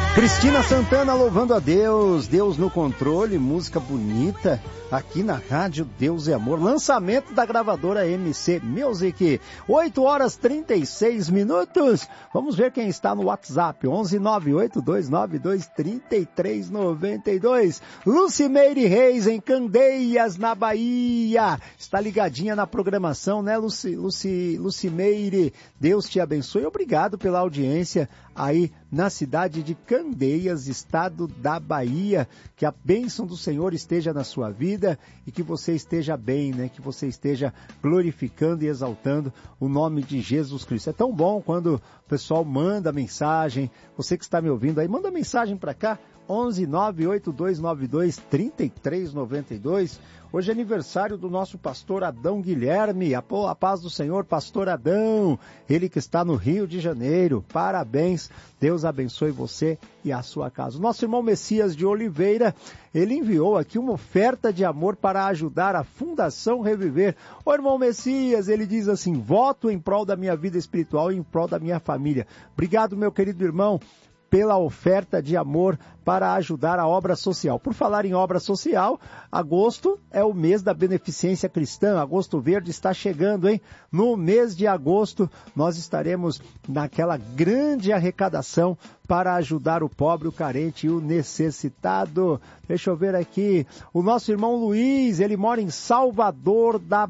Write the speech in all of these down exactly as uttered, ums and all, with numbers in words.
Cristina Santana louvando a Deus, Deus no controle, música bonita aqui na rádio Deus é Amor, lançamento da gravadora M C Music, oito horas e trinta e seis minutos, vamos ver quem está no WhatsApp, onze nove oito dois nove dois três três nove dois, Lucimeire Reis em Candeias, na Bahia, está ligadinha na programação, né Luci, Luci, Lucimeire, Deus te abençoe, obrigado pela audiência aí na cidade de Candeias, estado da Bahia, que a bênção do Senhor esteja na sua vida e que você esteja bem, né? Que você esteja glorificando e exaltando o nome de Jesus Cristo. É tão bom quando o pessoal manda mensagem, você que está me ouvindo aí, manda mensagem para cá, onze nove oito dois nove dois três três nove dois. Hoje é aniversário do nosso pastor Adão Guilherme, a paz do Senhor, pastor Adão, ele que está no Rio de Janeiro, parabéns, Deus abençoe você e a sua casa. O nosso irmão Messias de Oliveira, ele enviou aqui uma oferta de amor para ajudar a Fundação Reviver. Ô irmão Messias, ele diz assim, voto em prol da minha vida espiritual e em prol da minha família. Obrigado, meu querido irmão, pela oferta de amor para ajudar a obra social. Por falar em obra social, agosto é o mês da beneficência cristã, agosto verde está chegando, hein? No mês de agosto, nós estaremos naquela grande arrecadação para ajudar o pobre, o carente e o necessitado. Deixa eu ver aqui, o nosso irmão Luiz, ele mora em Salvador da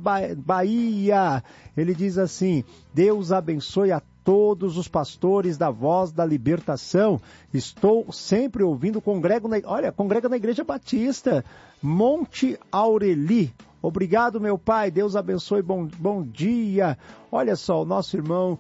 Bahia, ele diz assim, Deus abençoe a todos os pastores da Voz da Libertação, estou sempre ouvindo, congrego na, olha, congrega na Igreja Batista, Monte Aureli. Obrigado, meu pai, Deus abençoe, bom, bom dia. Olha só, o nosso irmão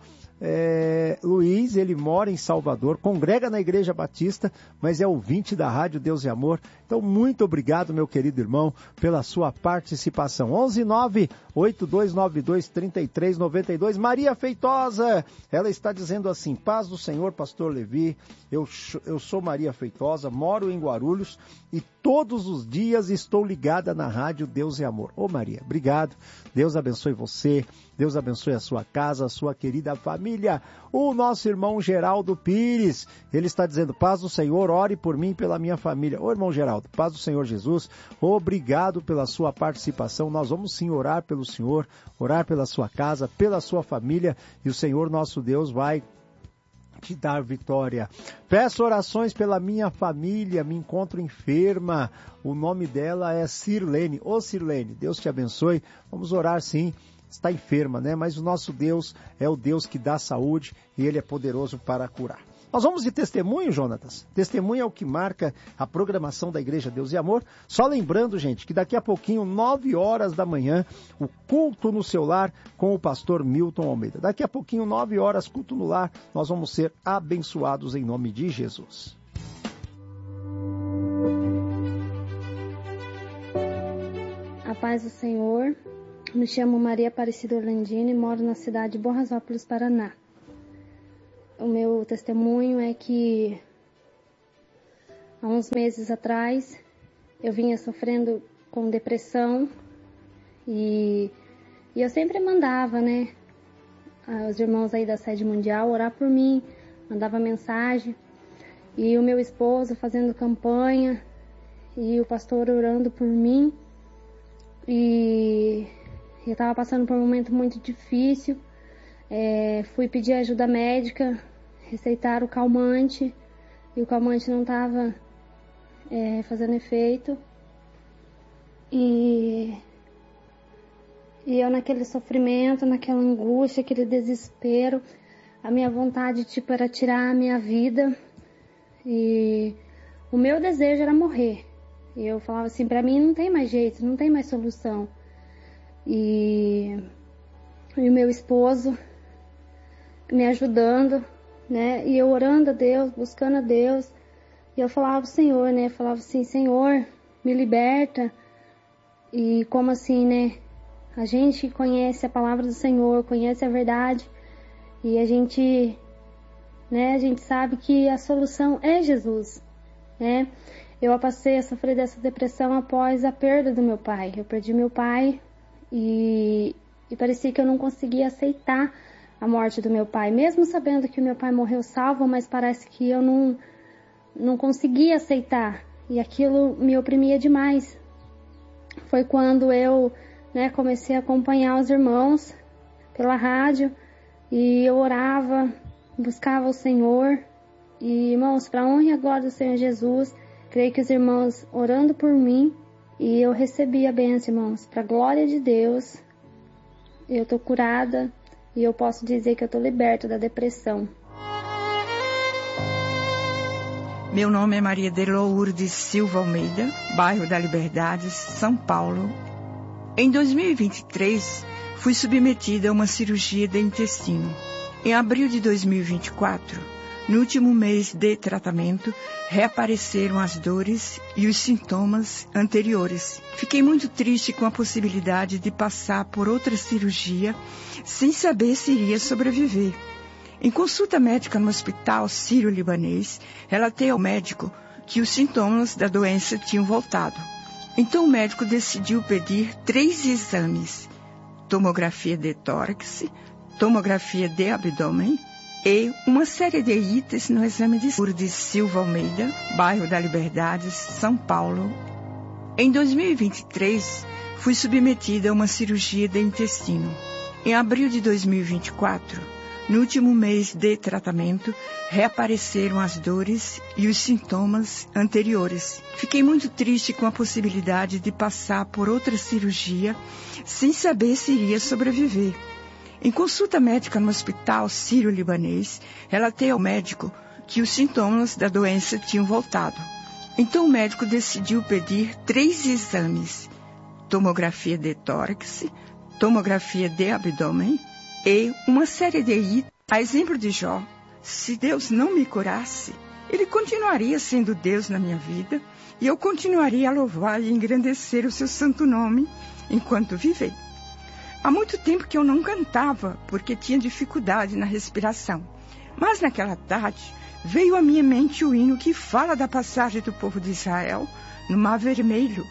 é, Luiz, ele mora em Salvador, congrega na Igreja Batista, mas é ouvinte da Rádio Deus e Amor. Então, muito obrigado, meu querido irmão, pela sua participação. onze nove oito dois nove dois três três nove dois. Maria Feitosa, ela está dizendo assim, paz do Senhor, pastor Levi, eu, eu sou Maria Feitosa, moro em Guarulhos e todos os dias estou ligada na Rádio Deus e Amor. Ô Maria, obrigado, Deus abençoe você, Deus abençoe a sua casa, a sua querida família. O nosso irmão Geraldo Pires, ele está dizendo, paz do Senhor, ore por mim e pela minha família. Ô irmão Geraldo, paz do Senhor Jesus, obrigado pela sua participação. Nós vamos sim orar pelo Senhor, orar pela sua casa, pela sua família, e o Senhor nosso Deus vai te dar vitória. Peço orações pela minha família, me encontro enferma, o nome dela é Sirlene. Ô Sirlene, Deus te abençoe, vamos orar sim, está enferma, né? Mas o nosso Deus é o Deus que dá saúde e Ele é poderoso para curar. Nós vamos de testemunho, Jonatas. Testemunho é o que marca a programação da Igreja Deus e Amor. Só lembrando, gente, que daqui a pouquinho, nove horas da manhã, o culto no seu lar com o pastor Milton Almeida. Daqui a pouquinho, nove horas, culto no lar, nós vamos ser abençoados em nome de Jesus. A paz do Senhor. Me chamo Maria Aparecida Orlandini e moro na cidade de Borrasópolis, Paraná. O meu testemunho é que há uns meses atrás eu vinha sofrendo com depressão e, e eu sempre mandava, né, os irmãos aí da sede mundial orar por mim, mandava mensagem e o meu esposo fazendo campanha e o pastor orando por mim e eu estava passando por um momento muito difícil. É, fui pedir ajuda médica, receitaram o calmante e o calmante não estava é, fazendo efeito e, e eu naquele sofrimento, naquela angústia, aquele desespero, a minha vontade tipo era tirar a minha vida e o meu desejo era morrer. E eu falava assim, para mim não tem mais jeito, não tem mais solução. E, e o meu esposo me ajudando, né, e eu orando a Deus, buscando a Deus, e eu falava ao Senhor, né, eu falava assim, Senhor, me liberta, e como assim, né, a gente conhece a palavra do Senhor, conhece a verdade, e a gente, né, a gente sabe que a solução é Jesus, né, eu passei a sofrer dessa depressão após a perda do meu pai, eu perdi meu pai, e, e parecia que eu não conseguia aceitar a morte do meu pai, mesmo sabendo que o meu pai morreu salvo, mas parece que eu não, não conseguia aceitar e aquilo me oprimia demais. Foi quando eu, né, comecei a acompanhar os irmãos pela rádio e eu orava, buscava o Senhor. E, irmãos, para a honra e a glória do Senhor Jesus, creio que os irmãos orando por mim e eu recebi a bênção, irmãos, para a glória de Deus. Eu estou curada e eu posso dizer que eu estou liberta da depressão. Meu nome é Maria de Lourdes Silva Almeida, bairro da Liberdade, São Paulo. Em dois mil e vinte e três, fui submetida a uma cirurgia de intestino. Em abril de dois mil e vinte e quatro, no último mês de tratamento, reapareceram as dores e os sintomas anteriores. Fiquei muito triste com a possibilidade de passar por outra cirurgia sem saber se iria sobreviver. Em consulta médica no hospital sírio-libanês, relatei ao médico que os sintomas da doença tinham voltado. Então o médico decidiu pedir três exames: tomografia de tórax, tomografia de abdômen e uma série de itens no exame de sangue. De Silva Almeida, bairro da Liberdade, São Paulo. Em dois mil e vinte e três, fui submetida a uma cirurgia de intestino. Em abril de dois mil e vinte e quatro, no último mês de tratamento, reapareceram as dores e os sintomas anteriores. Fiquei muito triste com a possibilidade de passar por outra cirurgia sem saber se iria sobreviver. Em consulta médica no hospital sírio-libanês, relatei ao médico que os sintomas da doença tinham voltado. Então o médico decidiu pedir três exames: tomografia de tórax, tomografia de abdômen e uma série de itens. A exemplo de Jó, se Deus não me curasse, Ele continuaria sendo Deus na minha vida e eu continuaria a louvar e engrandecer o seu santo nome enquanto viver. Há muito tempo que eu não cantava porque tinha dificuldade na respiração. Mas naquela tarde veio à minha mente o hino que fala da passagem do povo de Israel no Mar Vermelho.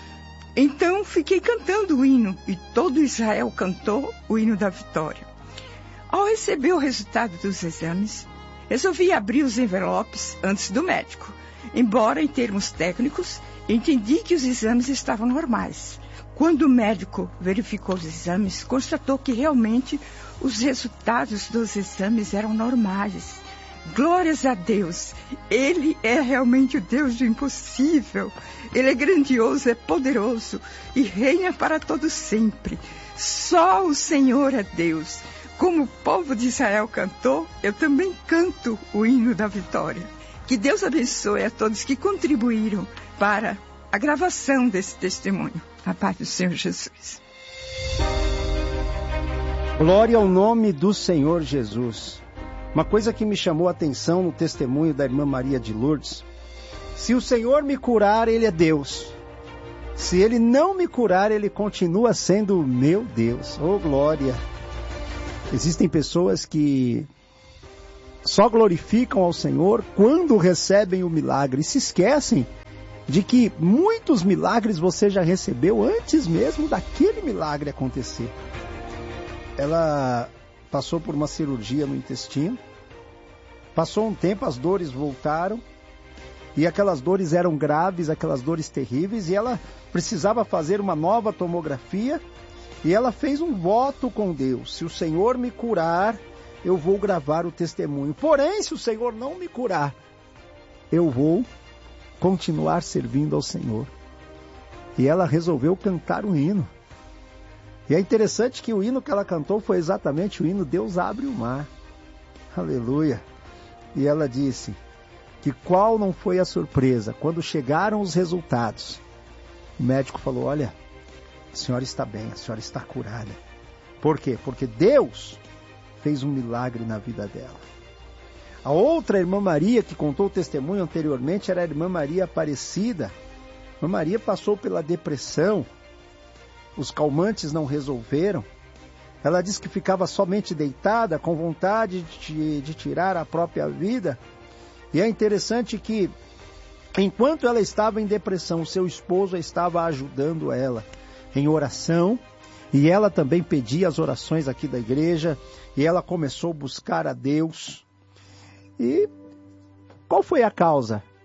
Então fiquei cantando o hino e todo Israel cantou o hino da vitória. Ao receber o resultado dos exames, resolvi abrir os envelopes antes do médico. Embora em termos técnicos, entendi que os exames estavam normais. Quando o médico verificou os exames, constatou que realmente os resultados dos exames eram normais. Glórias a Deus! Ele é realmente o Deus do impossível. Ele é grandioso, é poderoso e reina para todo sempre. Só o Senhor é Deus. Como o povo de Israel cantou, eu também canto o hino da vitória. Que Deus abençoe a todos que contribuíram para a gravação desse testemunho. A paz do Senhor Jesus. Glória ao nome do Senhor Jesus. Uma coisa que me chamou a atenção no testemunho da irmã Maria de Lourdes: se o Senhor me curar, Ele é Deus. Se Ele não me curar, Ele continua sendo meu Deus. Oh, glória! Existem pessoas que só glorificam ao Senhor quando recebem o milagre e se esquecem de que muitos milagres você já recebeu antes mesmo daquele milagre acontecer. Ela passou por uma cirurgia no intestino, passou um tempo, as dores voltaram, e aquelas dores eram graves, aquelas dores terríveis, e ela precisava fazer uma nova tomografia, e ela fez um voto com Deus: se o Senhor me curar, eu vou gravar o testemunho. Porém, se o Senhor não me curar, eu vou continuar servindo ao Senhor. E ela resolveu cantar um hino. E é interessante que o hino que ela cantou foi exatamente o hino Deus Abre o Mar. Aleluia. E ela disse que qual não foi a surpresa quando chegaram os resultados. O médico falou: olha, a senhora está bem, a senhora está curada. Por quê? Porque Deus fez um milagre na vida dela. A outra irmã Maria que contou o testemunho anteriormente era a irmã Maria Aparecida. A irmã Maria passou pela depressão, os calmantes não resolveram. Ela disse que ficava somente deitada, com vontade de, de tirar a própria vida. E é interessante que, enquanto ela estava em depressão, seu esposo estava ajudando ela em oração. E ela também pedia as orações aqui da igreja. E ela começou a buscar a Deus. E qual foi a causa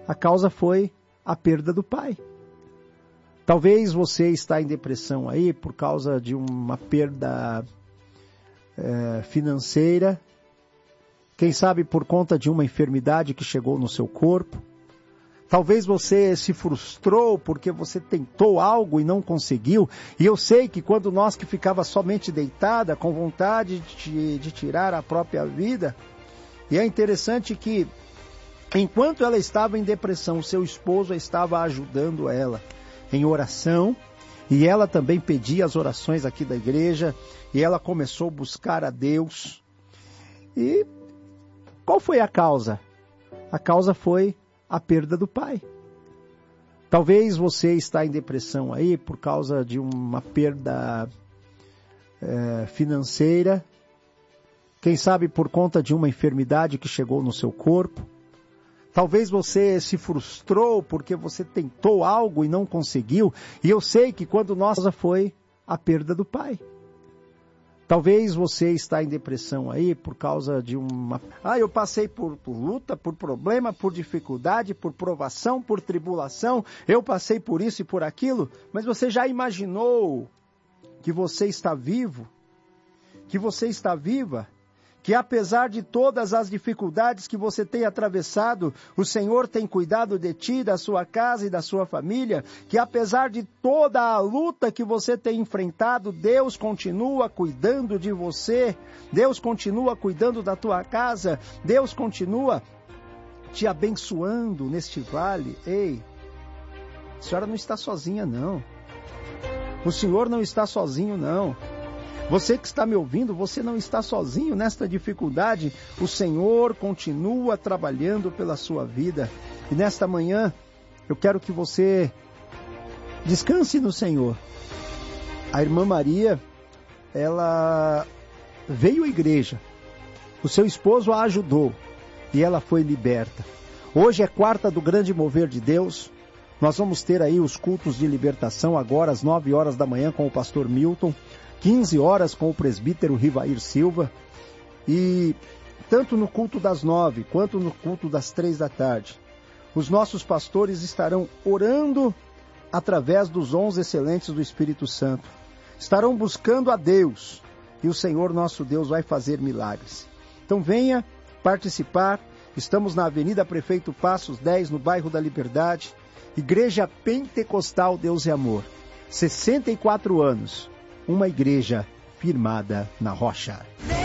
A causa foi a perda do pai. Talvez você está em depressão aí por causa de uma perda é, financeira, quem sabe por conta de uma enfermidade que chegou no seu corpo. Talvez você se frustrou porque você tentou algo e não conseguiu. E eu sei que quando nós que ficava somente deitada, com vontade de, de tirar a própria vida, e é interessante que enquanto ela estava em depressão, seu esposo estava ajudando ela em oração, e ela também pedia as orações aqui da igreja, e ela começou a buscar a Deus. E qual foi a causa? A causa foi a perda do pai. Talvez você está em depressão aí por causa de uma perda é, financeira, quem sabe por conta de uma enfermidade que chegou no seu corpo. Talvez você se frustrou porque você tentou algo e não conseguiu. E eu sei que quando nossa foi a perda do pai. Talvez você está em depressão aí por causa de uma... Ah, eu passei por, por luta, por problema, por dificuldade, por provação, por tribulação. Eu passei por isso e por aquilo. Mas você já imaginou que você está vivo? Que você está viva? Que apesar de todas as dificuldades que você tem atravessado, o Senhor tem cuidado de ti, da sua casa e da sua família, que apesar de toda a luta que você tem enfrentado, Deus continua cuidando de você, Deus continua cuidando da tua casa, Deus continua te abençoando neste vale. Ei, a senhora não está sozinha não, o Senhor não está sozinho não. Você que está me ouvindo, você não está sozinho nesta dificuldade. O Senhor continua trabalhando pela sua vida. E nesta manhã, eu quero que você descanse no Senhor. A irmã Maria, ela veio à igreja. O seu esposo a ajudou e ela foi liberta. Hoje é quarta do grande mover de Deus. Nós vamos ter aí os cultos de libertação agora às nove horas da manhã com o pastor Milton. quinze horas com o presbítero Rivair Silva, e tanto no culto das nove, quanto no culto das três da tarde, os nossos pastores estarão orando através dos onze excelentes do Espírito Santo, estarão buscando a Deus, e o Senhor nosso Deus vai fazer milagres. Então venha participar, estamos na Avenida Prefeito Passos dez, no bairro da Liberdade, Igreja Pentecostal Deus e Amor, sessenta e quatro anos, uma igreja firmada na rocha.